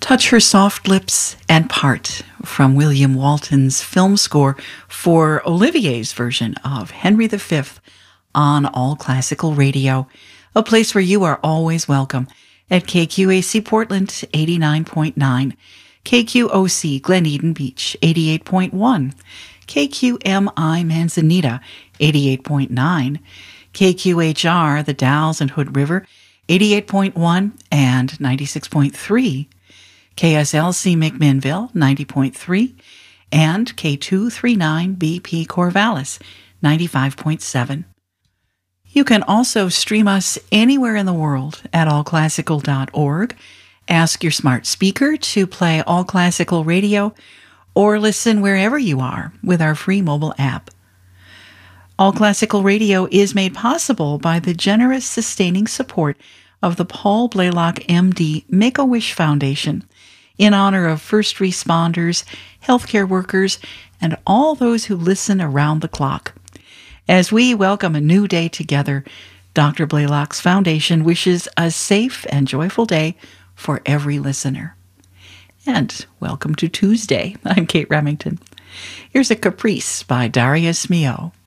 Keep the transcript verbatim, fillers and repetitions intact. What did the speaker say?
Touch Her Soft Lips and Part from William Walton's film score for Olivier's version of Henry the Fifth on All Classical Radio, a place where you are always welcome at K Q A C Portland eighty-nine point nine, K Q O C Glen Eden Beach eighty-eight point one, K Q M I Manzanita eighty-eight point nine, K Q H R The Dalles and Hood River eighty-eight point one and ninety-six point three, K S L C McMinnville ninety point three, and K two thirty-nine B P Corvallis ninety-five point seven. You can also stream us anywhere in the world at all classical dot org. Ask your smart speaker to play All Classical Radio or listen wherever you are with our free mobile app. All Classical Radio is made possible by the generous sustaining support of the Paul Blaylock, M D Make-A-Wish Foundation in honor of first responders, healthcare workers, and all those who listen around the clock. As we welcome a new day together, Doctor Blaylock's Foundation wishes a safe and joyful day for every listener. And welcome to Tuesday. I'm Kate Remington. Here's a Caprice by Darius Milhaud.